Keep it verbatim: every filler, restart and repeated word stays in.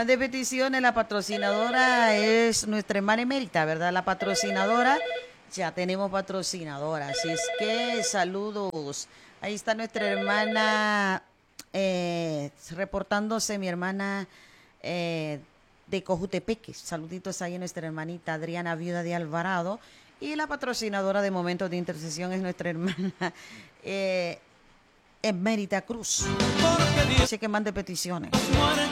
mande peticiones. La patrocinadora es nuestra hermana emérita, ¿verdad? La patrocinadora, ya tenemos patrocinadora. Así es que saludos. Ahí está nuestra hermana eh, reportándose, mi hermana eh, de Cojutepeque. Saluditos ahí a nuestra hermanita Adriana, viuda de Alvarado. Y la patrocinadora de Momentos de Intercesión es nuestra hermana eh, Emérita Cruz. Así que mande peticiones.